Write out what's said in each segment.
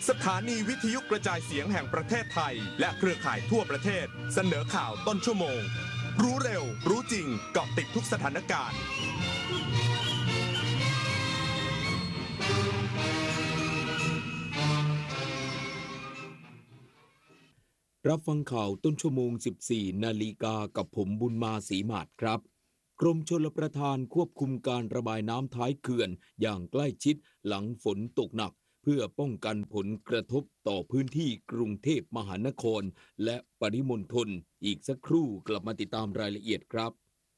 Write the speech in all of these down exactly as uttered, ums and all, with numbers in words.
สถานีวิทยุกระจายเสียงแห่งประเทศไทยและเครือข่ายทั่วประเทศเสนอข่าวต้นชั่วโมงรู้เร็วรู้จริงเกาะติดทุกสถานการณ์รับฟังข่าวต้นชั่วโมง สิบสี่ นาฬิกากับผมบุญมาศรีมาศครับกรมชลประทานควบคุมการระบายน้ำท้ายเขื่อนอย่างใกล้ชิดหลังฝนตกหนักเพื่อป้องกันผลกระทบต่อพื้นที่กรุงเทพมหานครและปริมณฑลอีกสักครู่กลับมาติดตามรายละเอียดครับ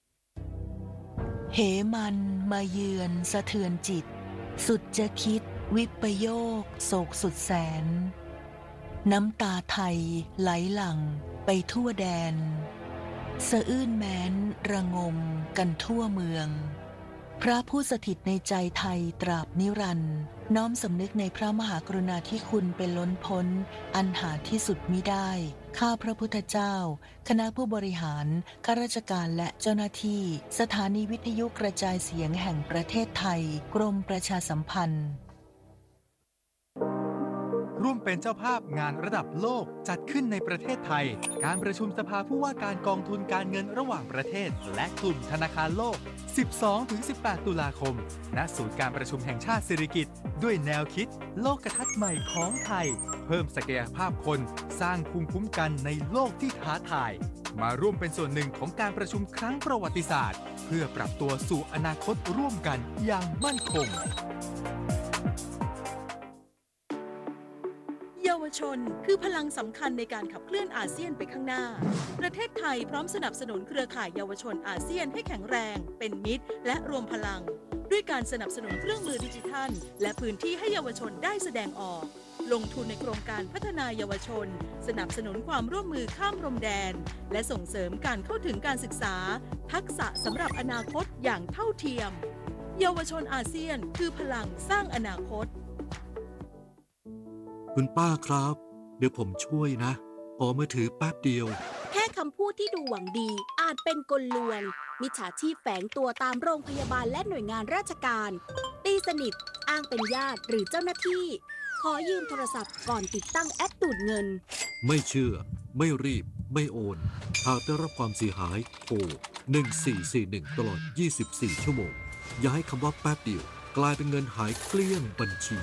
เหมันมาเยือนสะเทือนจิตสุดจะคิดวิปโยคโศกสุดแสนน้ำตาไทยไหลหลั่งไปทั่วแดนสะอื้นแม้นระงมกันทั่วเมืองพระผู้สถิตในใจไทยตราบนิรันดร์น้อมสำนึกในพระมหากรุณาธิคุณเป็นล้นพ้นอันหาที่สุดมิได้ข้าพระพุทธเจ้าคณะผู้บริหารข้าราชการและเจ้าหน้าที่สถานีวิทยุกระจายเสียงแห่งประเทศไทยกรมประชาสัมพันธ์ร่วมเป็นเจ้าภาพงานระดับโลกจัดขึ้นในประเทศไทยการประชุมสภาผู้ว่าการกองทุนการเงินระหว่างประเทศและกลุ่มธนาคารโลก สิบสองถึงสิบแปด ตุลาคมณศูนย์การประชุมแห่งชาติสิริกิติ์ด้วยแนวคิดโลกทัศน์ใหม่ของไทยเพิ่มศักยภาพคนสร้างภูมิคุ้มกันในโลกที่ท้าทายมาร่วมเป็นส่วนหนึ่งของการประชุมครั้งประวัติศาสตร์เพื่อปรับตัวสู่อนาคตร่วมกันอย่างมั่นคงเยาวชนคือพลังสำคัญในการขับเคลื่อนอาเซียนไปข้างหน้าประเทศไทยพร้อมสนับสนุนเครือข่ายเยาวชนอาเซียนให้แข็งแรงเป็นมิตรและรวมพลังด้วยการสนับสนุนเครื่องมือดิจิทัลและพื้นที่ให้เยาวชนได้แสดงออกลงทุนในโครงการพัฒนาเยาวชนสนับสนุนความร่วมมือข้ามพรมแดนและส่งเสริมการเข้าถึงการศึกษาทักษะสำหรับอนาคตอย่างเท่าเทียมเยาวชนอาเซียนคือพลังสร้างอนาคตคุณป้าครับเดี๋ยวผมช่วยนะขอมือถือแป๊บเดียวแค่คำพูดที่ดูหวังดีอาจเป็นกลลวงมิจฉาชีพแฝงตัวตามโรงพยาบาลและหน่วยงานราชการตีสนิทอ้างเป็นญาติหรือเจ้าหน้าที่ขอยืมโทรศัพท์ก่อนติดตั้งแอปดูดเงินไม่เชื่อไม่รีบไม่โอนหากได้รับความเสียหายโทรหนึ่งสี่สี่หนึ่งตลอดยี่สิบสี่ชั่วโมงอย่าให้คำว่าแป๊บเดียวกลายเป็นเงินหายเกลี้ยงบัญชี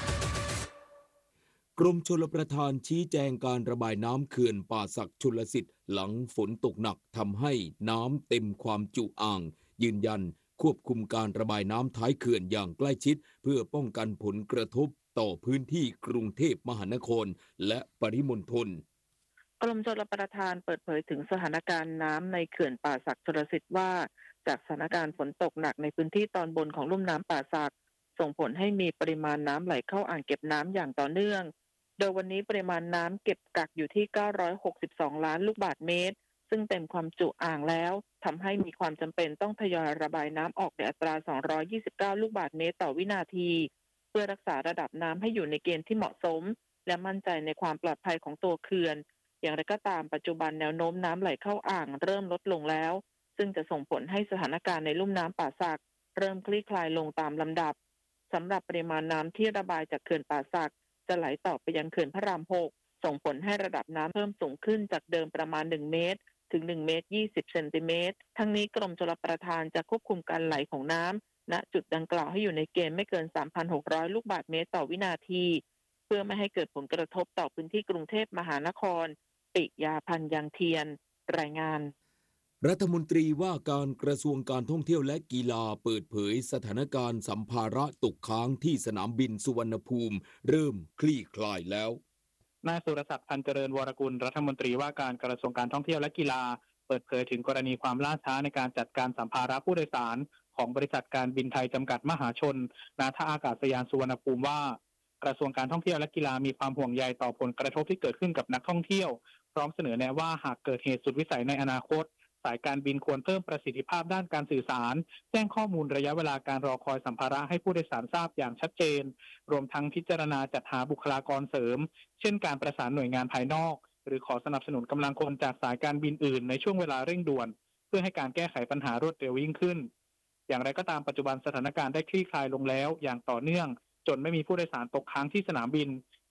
กรมชลประทานชี้แจงการระบายน้ำเขื่อนป่าสักชลสิทธิ์หลังฝนตกหนักทำให้น้ำเต็มความจุอ่างยืนยันควบคุมการระบายน้ำท้ายเขื่อนอย่างใกล้ชิดเพื่อป้องกันผลกระทบต่อพื้นที่กรุงเทพมหานครและปริมณฑลกรมชลประทานเปิดเผยถึงสถานการณ์น้ำในเขื่อนป่าสักชลสิทธิ์ว่าจากสถานการณ์ฝนตกหนักในพื้นที่ตอนบนของลุ่มน้ำป่าสักส่งผลให้มีปริมาณน้ำไหลเข้าอ่างเก็บน้ำอย่างต่อเนื่องโดยวันนี้ปริมาณน้ำเก็บกักอยู่ที่เก้าร้อยหกสิบสองล้านลูกบาศก์เมตรซึ่งเต็มความจุอ่างแล้วทำให้มีความจำเป็นต้องทยอยระบายน้ำออกในอัตราสองร้อยยี่สิบเก้าลูกบาศก์เมตรต่อวินาทีเพื่อรักษาระดับน้ำให้อยู่ในเกณฑ์ที่เหมาะสมและมั่นใจในความปลอดภัยของตัวเขื่อนอย่างไรก็ตามปัจจุบันแนวโน้มน้ำไหลเข้าอ่างเริ่มลดลงแล้วซึ่งจะส่งผลให้สถานการณ์ในลุ่มน้ำป่าสักเริ่มคลี่คลายลงตามลำดับสำหรับปริมาณน้ำที่ระบายจากเขื่อนป่าสักจะไหลต่อไปยังเขื่อนพระรามหกส่งผลให้ระดับน้ำเพิ่มสูงขึ้นจากเดิมประมาณหนึ่งเมตรถึงหนึ่งเมตรยี่สิบเซนติเมตรทั้งนี้กรมชลประทานจะควบคุมการไหลของน้ำณจุดดังกล่าวให้อยู่ในเกณฑ์ไม่เกิน สามพันหกร้อย ลูกบาศก์เมตรต่อวินาทีเพื่อไม่ให้เกิดผลกระทบต่อพื้นที่กรุงเทพมหานครปิยาพันธ์ยังเทียนรายงานรัฐมนตรีว่าการกระทรวงการท่องเที่ยวและกีฬาเปิดเผยสถานการณ์สัมภาระตกค้างที่สนามบินสุวรรณภูมิเริ่มคลี่คลายแล้วนายสุรศักดิ์พันเจริญวรกุลรัฐมนตรีว่าการกระทรวงการท่องเที่ยวและกีฬาเปิดเผยถึงกรณีความล่าช้าในการจัดการสัมภาระผู้โดยสารของบริษัทการบินไทยจำกัดมหาชนณท่าอากาศยานสุวรรณภูมิว่ากระทรวงการท่องเที่ยวและกีฬามีความห่วงใยต่อผลกระทบที่เกิดขึ้นกับนักท่องเที่ยวพร้อมเสนอแนะว่าหากเกิดเหตุสุดวิสัยในอนาคตสายการบินควรเพิ่มประสิทธิภาพด้านการสื่อสารแจ้งข้อมูลระยะเวลาการรอคอยสัมภาระให้ผู้โดยสารทราบอย่างชัดเจนรวมทั้งพิจารณาจัดหาบุคลากรเสริมเช่นการประสานหน่วยงานภายนอกหรือขอสนับสนุนกำลังคนจากสายการบินอื่นในช่วงเวลาเร่งด่วนเพื่อให้การแก้ไขปัญหารวดเร็วยิ่งขึ้นอย่างไรก็ตามปัจจุบันสถานการณ์ได้คลี่คลายลงแล้วอย่างต่อเนื่องจนไม่มีผู้โดยสารตกค้างที่สนามบิน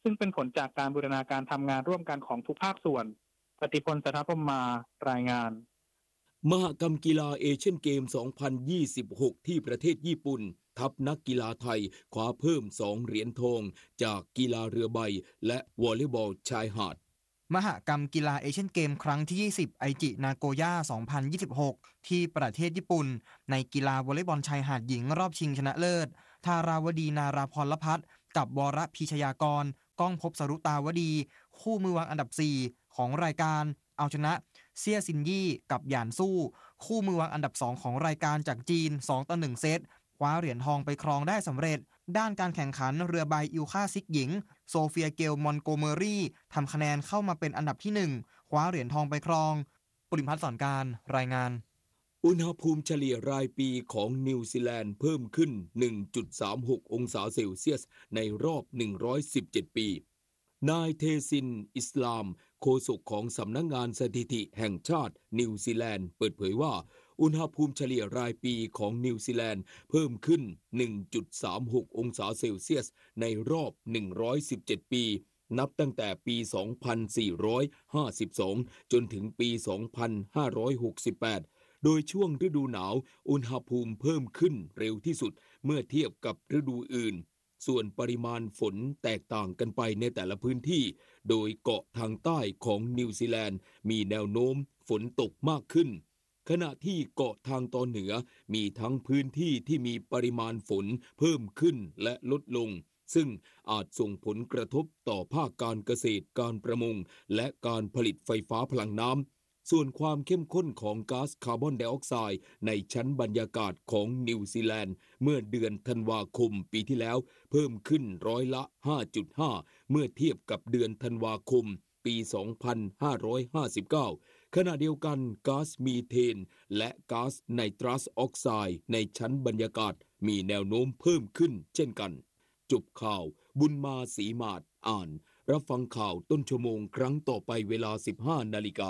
ซึ่งเป็นผลจากการบูรณาการทำงานร่วมกันของทุกภาคส่วนปฏิพล สัทธพรหมารายงานมหกรรมกีฬาเอเชียนเกม สองพันยี่สิบหก ที่ประเทศญี่ปุ่นทัพนักกีฬาไทยคว้าเพิ่มสองเหรียญทองจากกีฬาเรือใบและวอลเลย์บอลชายหาดมหกรรมกีฬาเอเชียนเกมครั้งที่ยี่สิบไอจินาโกย่าสองพันยี่สิบหกที่ประเทศญี่ปุ่นในกีฬาวอลเลย์บอลชายหาดหญิงรอบชิงชนะเลิศธาราวดีนาราพรพัฒน์กับวรพิชยากรก้องภพสรุตาวดีคู่มือวางอันดับสี่ของรายการเอาชนะเซี่ยซินยี่กับหยานสู้คู่มือวางอันดับสองของรายการจากจีนสองต่อหนึ่งเซตคว้าเหรียญทองไปครองได้สำเร็จด้านการแข่งขันเรือใบอิลคาซิกหญิงโซเฟียเกลมอนโกเมอรี่ทำคะแนนเข้ามาเป็นอันดับที่หนึ่งคว้าเหรียญทองไปครองปุริพัฒน์สอนการรายงานอุณหภูมิเฉลี่ยรายปีของนิวซีแลนด์เพิ่มขึ้น หนึ่งจุดสามหก องศาเซลเซียสในรอบหนึ่งร้อยสิบเจ็ดปีนายเทซินอิสลามโฆษกของสำนักงานสถิติแห่งชาตินิวซีแลนด์เปิดเผยว่าอุณหภูมิเฉลี่ยรายปีของนิวซีแลนด์เพิ่มขึ้น หนึ่งจุดสามหก องศาเซลเซียสในรอบหนึ่งร้อยสิบเจ็ดปีนับตั้งแต่ปี สองพันสี่ร้อยห้าสิบสอง จนถึงปี สองพันห้าร้อยหกสิบแปด โดยช่วงฤดูหนาวอุณหภูมิเพิ่มขึ้นเร็วที่สุดเมื่อเทียบกับฤดูอื่นส่วนปริมาณฝนแตกต่างกันไปในแต่ละพื้นที่โดยเกาะทางใต้ของนิวซีแลนด์มีแนวโน้มฝนตกมากขึ้นขณะที่เกาะทางตอนเหนือมีทั้งพื้นที่ที่มีปริมาณฝนเพิ่มขึ้นและลดลงซึ่งอาจส่งผลกระทบต่อภาคการเกษตรการประมงและการผลิตไฟฟ้าพลังน้ำส่วนความเข้มข้นของก๊าซคาร์บอนไดออกไซด์ในชั้นบรรยากาศของนิวซีแลนด์เมื่อเดือนธันวาคมปีที่แล้วเพิ่มขึ้นร้อยละ ห้าจุดห้า เมื่อเทียบกับเดือนธันวาคมปี สองพันห้าร้อยห้าสิบเก้า ขณะเดียวกันก๊าซมีเทนและก๊าซไนตรัสออกไซด์ในชั้นบรรยากาศมีแนวโน้มเพิ่มขึ้นเช่นกันจบข่าวบุญมาศรีมาศอ่านรับฟังข่าวต้นชั่วโมงครั้งต่อไปเวลา สิบห้านาฬิกา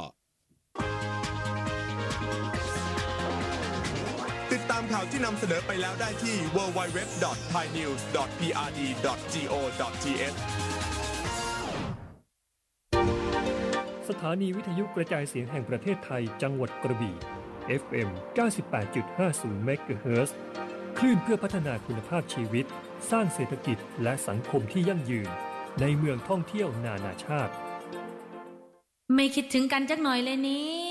ติดตามข่าวที่นำเสนอไปแล้วได้ที่ ดับเบิลยู ดับเบิลยู ดับเบิลยู ดอท ไทยนิวส์ ดอท พี อาร์ ดี ดอท จี โอ ดอท ที เอชสถานีวิทยุกระจายเสียงแห่งประเทศไทยจังหวัดกระบี่ เอฟ เอ็ม เก้าสิบแปดจุดห้าศูนย์ เมกะเฮิรตซ์ คลื่นเพื่อพัฒนาคุณภาพชีวิตสร้างเศรษฐกิจและสังคมที่ยั่งยืนในเมืองท่องเที่ยวนานาชาติไม่คิดถึงกันจักหน่อยเลยนี่